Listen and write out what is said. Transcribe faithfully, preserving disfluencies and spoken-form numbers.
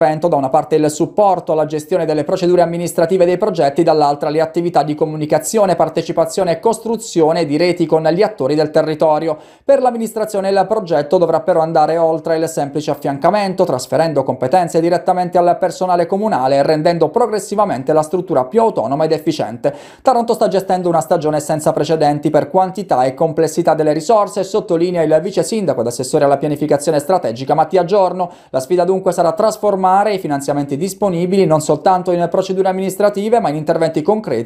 Da una parte il supporto alla gestione delle procedure amministrative dei progetti, dall'altra le attività di comunicazione, partecipazione e costruzione di reti con gli attori del territorio. Per l'amministrazione il progetto dovrà però andare oltre il semplice affiancamento, trasferendo competenze direttamente al personale comunale e rendendo progressivamente la struttura più autonoma ed efficiente. Taranto sta gestendo una stagione senza precedenti per quantità e complessità delle risorse, sottolinea il vice sindaco ed assessore alla pianificazione strategica Mattia Giorno. La sfida dunque sarà trasformare i finanziamenti disponibili non soltanto in procedure amministrative, ma in interventi concreti